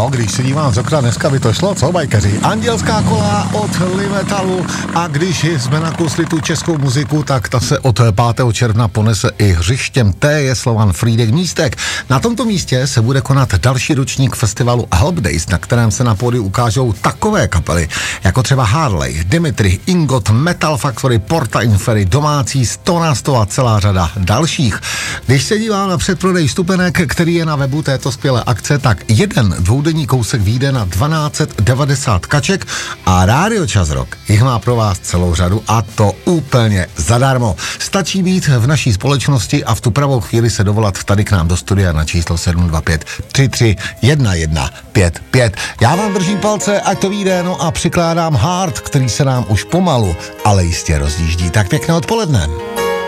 No, když se dívám z okna, dneska by to šlo, co bajkaři? Andělská kola od Limetalu, a když jsme nakousli tu českou muziku, tak ta se od 5. června ponese i hřištěm. T je Slovan Frýdek Místek. Na tomto místě se bude konat další ročník festivalu Help Days, na kterém se na pódiu ukážou takové kapely, jako třeba Harley, Dimitri, Ingot, Metal Factory, Porta Inferi, Domácí, 100 na 100 a celá řada dalších. Když se dívám na předprodej vstupenek, který je na webu této skvělé akce, tak jeden dvoudenní kousek vyjde na 1290 kaček a Rádio Čas Rock jich má pro vás celou řadu, a to úplně zadarmo. Stačí být v naší společnosti a v tu pravou chvíli se dovolat tady k nám do studia na číslo 725 33 1155. Já vám držím palce, ať to vyjde, no a přikládám Hard, který se nám už pomalu, ale jistě rozjíždí. Tak pěkné odpoledne.